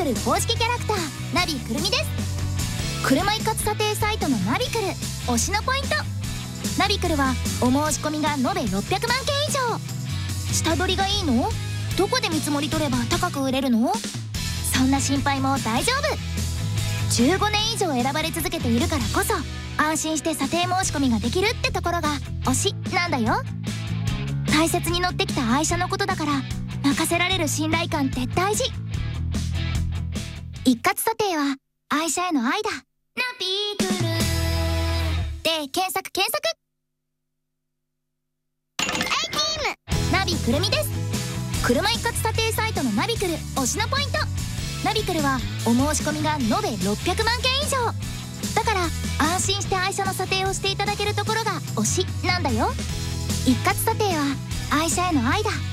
クル公式キャラクターナビくるみです。車一括査定サイトのナビクル推しのポイント。ナビクルはお申し込みが延べ600万件以上。下取りがいいの？どこで見積もり取れば高く売れるの？そんな心配も大丈夫。15年以上選ばれ続けているからこそ安心して査定申し込みができるってところが推しなんだよ。大切に乗ってきた愛車のことだから任せられる信頼感って大事。一括査定は愛車への愛だ。ナビクルで検索ナビくるみです。車一括査定サイトのナビクル推しのポイント。ナビクルはお申し込みが延べ600万件以上だから安心して愛車の査定をしていただけるところが推しなんだよ。一括査定は愛車への愛だ。